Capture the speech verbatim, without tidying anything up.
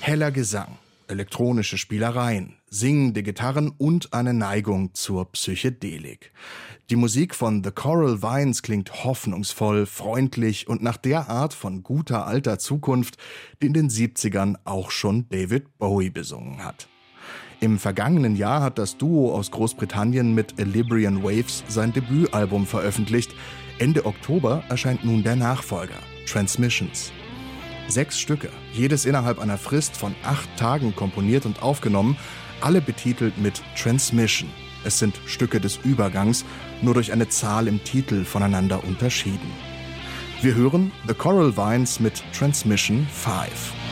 Heller Gesang, elektronische Spielereien, singende Gitarren und eine Neigung zur Psychedelik. Die Musik von The Coral Vines klingt hoffnungsvoll, freundlich und nach der Art von guter alter Zukunft, die in den siebzigern auch schon David Bowie besungen hat. Im vergangenen Jahr hat das Duo aus Großbritannien mit Librian Waves sein Debütalbum veröffentlicht. Ende Oktober erscheint nun der Nachfolger, Transmissions. Sechs Stücke, jedes innerhalb einer Frist von acht Tagen komponiert und aufgenommen, alle betitelt mit Transmission. Es sind Stücke des Übergangs, nur durch eine Zahl im Titel voneinander unterschieden. Wir hören The Coral Vines mit Transmission fünf.